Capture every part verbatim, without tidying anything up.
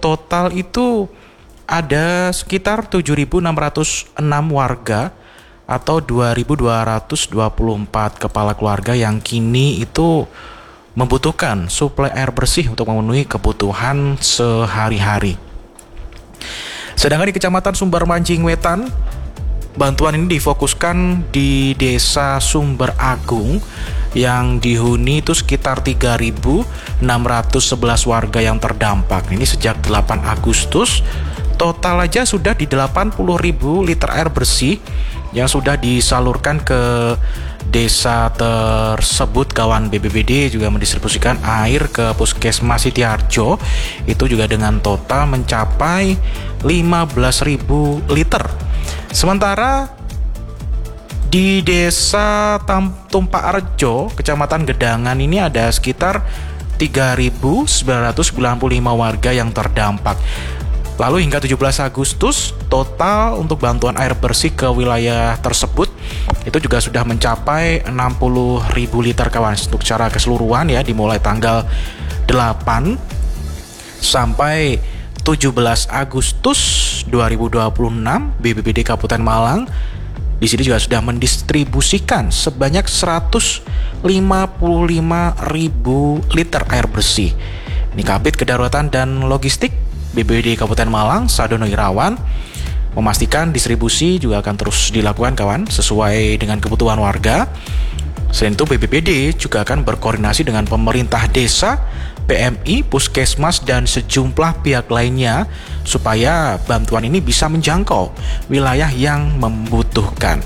total itu ada sekitar tujuh ribu enam ratus enam warga atau dua ribu dua ratus dua puluh empat kepala keluarga yang kini itu membutuhkan suplai air bersih untuk memenuhi kebutuhan sehari-hari. Sedangkan di Kecamatan Sumber Mancing Wetan, bantuan ini difokuskan di Desa Sumber Agung yang dihuni itu sekitar tiga ribu enam ratus sebelas warga yang terdampak. Ini sejak delapan Agustus total aja sudah di delapan puluh ribu liter air bersih yang sudah disalurkan ke desa tersebut. Kawan B B B D juga mendistribusikan air ke Puskesmas Sitiharjo itu juga dengan total mencapai lima belas ribu liter. Sementara di Desa Tumpak Rejo, Kecamatan Gedangan ini ada sekitar tiga ribu sembilan ratus sembilan puluh lima warga yang terdampak. Lalu hingga tujuh belas Agustus, total untuk bantuan air bersih ke wilayah tersebut itu juga sudah mencapai enam puluh ribu liter kawan. Untuk secara keseluruhan ya, dimulai tanggal delapan sampai tujuh belas Agustus dua ribu dua puluh enam, B B B D Kabupaten Malang di sini juga sudah mendistribusikan sebanyak seratus lima puluh lima ribu liter air bersih. Ini Kabid Kedaruratan dan Logistik B B B D Kabupaten Malang, Sadono Irawan, memastikan distribusi juga akan terus dilakukan kawan sesuai dengan kebutuhan warga. Selain itu B B B D juga akan berkoordinasi dengan pemerintah desa, P M I, Puskesmas, dan sejumlah pihak lainnya supaya bantuan ini bisa menjangkau wilayah yang membutuhkan.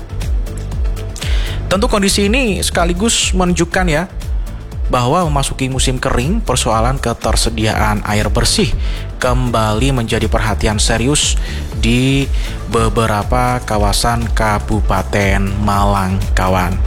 Tentu kondisi ini sekaligus menunjukkan ya bahwa memasuki musim kering, persoalan ketersediaan air bersih kembali menjadi perhatian serius di beberapa kawasan Kabupaten Malang, kawan.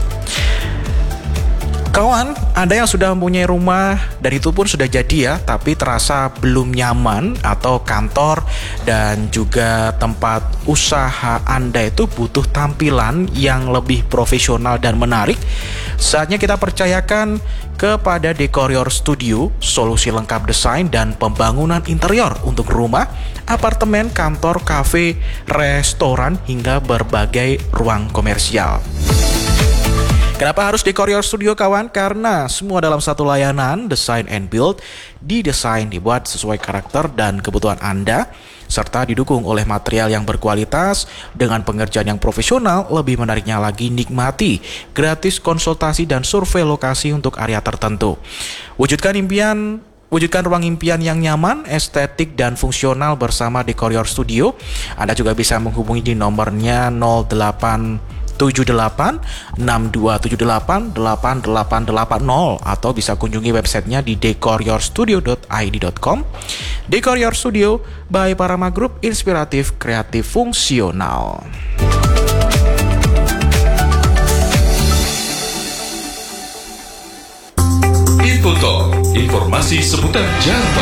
Kawan, ada yang sudah mempunyai rumah dan itu pun sudah jadi ya, tapi terasa belum nyaman atau kantor dan juga tempat usaha Anda itu butuh tampilan yang lebih profesional dan menarik. Saatnya kita percayakan kepada Dekorior Studio, solusi lengkap desain dan pembangunan interior untuk rumah, apartemen, kantor, kafe, restoran, hingga berbagai ruang komersial. Kenapa harus Dekorior Studio kawan? Karena semua dalam satu layanan, design and build, didesain dibuat sesuai karakter dan kebutuhan Anda, serta didukung oleh material yang berkualitas dengan pengerjaan yang profesional. Lebih menariknya lagi, nikmati gratis konsultasi dan survei lokasi untuk area tertentu. Wujudkan impian Wujudkan ruang impian yang nyaman, estetik, dan fungsional bersama Dekorior Studio. Anda juga bisa menghubungi di nomornya nol delapan tujuh delapan enam dua tujuh delapan delapan delapan delapan nol atau bisa kunjungi websitenya di dekorior studio dot i d dot com. Dekorior Studio by Parama Group, inspiratif, kreatif, fungsional. Info Talk, informasi seputar jalan tol.